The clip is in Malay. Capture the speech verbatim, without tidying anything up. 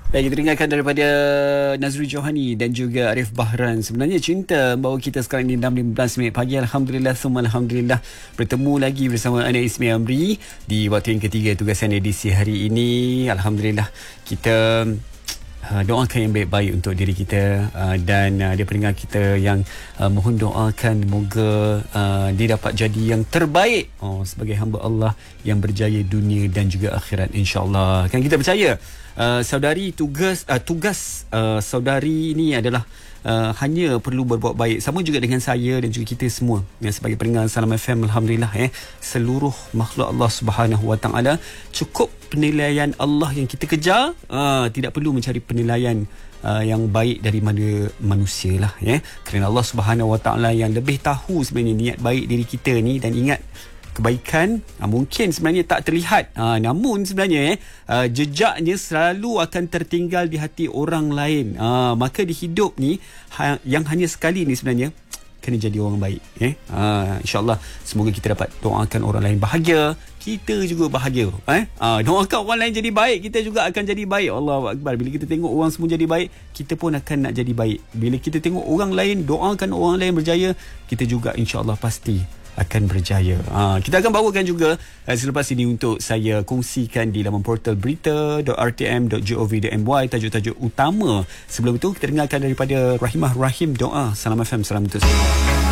Baik, kita dengarkan daripada Nazri Johani dan juga Arif Bahran. Sebenarnya cinta membawa kita sekarang ini enam lima belas minit pagi. Alhamdulillah, semua Alhamdulillah. Bertemu lagi bersama Ana Ismi Amri di waktu yang ketiga tugasan edisi hari ini. Alhamdulillah, kita Uh, doakan yang baik-baik untuk diri kita uh, dan uh, dia pendengar kita yang uh, mohon doakan moga uh, dia dapat jadi yang terbaik oh, sebagai hamba Allah yang berjaya dunia dan juga akhirat, insya-Allah. Kan kita percaya uh, saudari tugas uh, tugas uh, saudari ini adalah Uh, hanya perlu berbuat baik, sama juga dengan saya dan juga kita semua yang sebagai pendengar Salam F M. Alhamdulillah, eh seluruh makhluk Allah Subhanahu Wa Taala cukup penilaian Allah yang kita kejar, uh, tidak perlu mencari penilaian uh, yang baik dari mana manusia lah, ya. Kerana Allah Subhanahu Wa Taala yang lebih tahu sebenarnya niat baik diri kita ni. Dan ingat, kebaikan ha, mungkin sebenarnya tak terlihat, ha, namun sebenarnya eh, uh, jejaknya selalu akan tertinggal di hati orang lain. Ha, maka di hidup ni ha, yang hanya sekali ni sebenarnya kena jadi orang baik, eh? ha, InsyaAllah semoga kita dapat doakan orang lain bahagia, kita juga bahagia, eh? ha, doakan orang lain jadi baik, kita juga akan jadi baik. Allahu Akbar. Bila kita tengok orang semua jadi baik, kita pun akan nak jadi baik. Bila kita tengok orang lain, doakan orang lain berjaya, kita juga insyaAllah pasti akan berjaya. Ha, kita akan bawakan juga uh, selepas ini untuk saya kongsikan di laman portal berita dot r t m dot gov dot m y tajuk-tajuk utama. Sebelum itu kita dengarkan daripada Rahimah Rahim doa Salam F M. Salam untuk semua.